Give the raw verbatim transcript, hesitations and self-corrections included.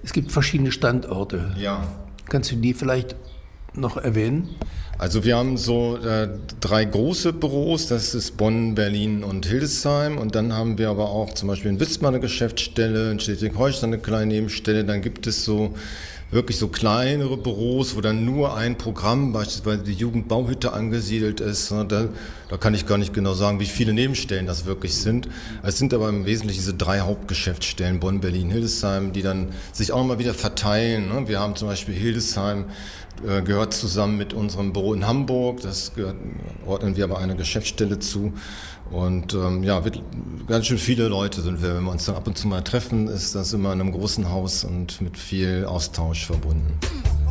Es gibt verschiedene Standorte. Ja. Kannst du die vielleicht noch erwähnen? Also wir haben so äh, drei große Büros, das ist Bonn, Berlin und Hildesheim, und dann haben wir aber auch zum Beispiel in Wismar eine Geschäftsstelle, in Schleswig-Holstein eine kleine Nebenstelle, dann gibt es so wirklich so kleinere Büros, wo dann nur ein Programm, beispielsweise die Jugendbauhütte, angesiedelt ist. Da, da kann ich gar nicht genau sagen, wie viele Nebenstellen das wirklich sind. Es sind aber im Wesentlichen diese drei Hauptgeschäftsstellen, Bonn, Berlin, Hildesheim, die dann sich auch mal wieder verteilen. Wir haben zum Beispiel Hildesheim, gehört zusammen mit unserem Büro in Hamburg, das gehört, ordnen wir aber einer Geschäftsstelle zu. Und ähm, ja, wird, ganz schön viele Leute sind wir, wenn wir uns dann ab und zu mal treffen, ist das immer in einem großen Haus und mit viel Austausch verbunden.